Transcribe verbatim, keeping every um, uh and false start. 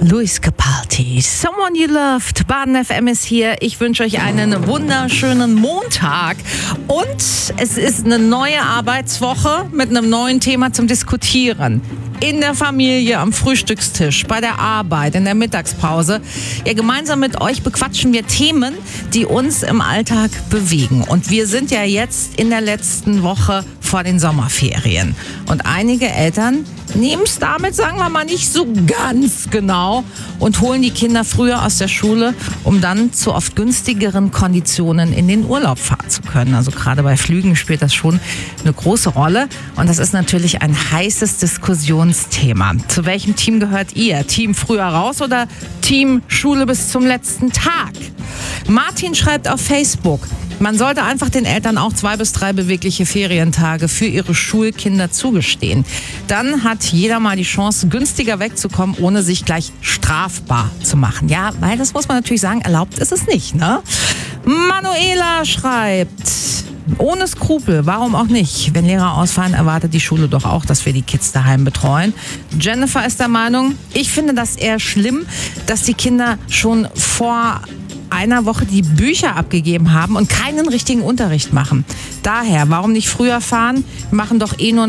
Luis Capaldi, Someone You Loved. Baden F M ist hier. Ich wünsche euch einen wunderschönen Montag. Und es ist eine neue Arbeitswoche mit einem neuen Thema zum Diskutieren. In der Familie, am Frühstückstisch, bei der Arbeit, in der Mittagspause. Ja, gemeinsam mit euch bequatschen wir Themen, die uns im Alltag bewegen. Und wir sind ja jetzt in der letzten Woche vor den Sommerferien. Und einige Eltern nehmen es damit, sagen wir mal, nicht so ganz genau und holen die Kinder früher aus der Schule, um dann zu oft günstigeren Konditionen in den Urlaub fahren zu können. Also gerade bei Flügen spielt das schon eine große Rolle. Und das ist natürlich ein heißes Diskussionsthema. Zu welchem Team gehört ihr? Team früher raus oder Team Schule bis zum letzten Tag? Martin schreibt auf Facebook: Man sollte einfach den Eltern auch zwei bis drei bewegliche Ferientage für ihre Schulkinder zugestehen. Dann hat jeder mal die Chance, günstiger wegzukommen, ohne sich gleich strafbar zu machen. Ja, weil das muss man natürlich sagen, erlaubt ist es nicht, ne? Manuela schreibt: Ohne Skrupel, warum auch nicht? Wenn Lehrer ausfallen, erwartet die Schule doch auch, dass wir die Kids daheim betreuen. Jennifer ist der Meinung, ich finde das eher schlimm, dass die Kinder schon vor einer Woche die Bücher abgegeben haben und keinen richtigen Unterricht machen. Daher, warum nicht früher fahren? Wir machen doch eh nur